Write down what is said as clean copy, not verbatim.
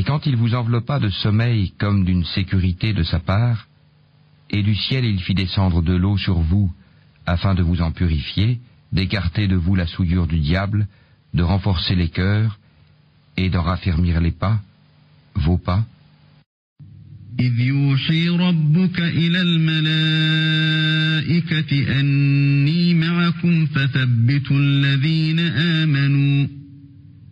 Et quand il vous enveloppa de sommeil comme d'une sécurité de sa part, et du ciel il fit descendre de l'eau sur vous, afin de vous en purifier, d'écarter de vous la souillure du diable, de renforcer les cœurs, et d'en raffermir les pas, vos pas. إذ يوحي ربك إلى الملائكة أني معكم فثبتوا الذين آمنوا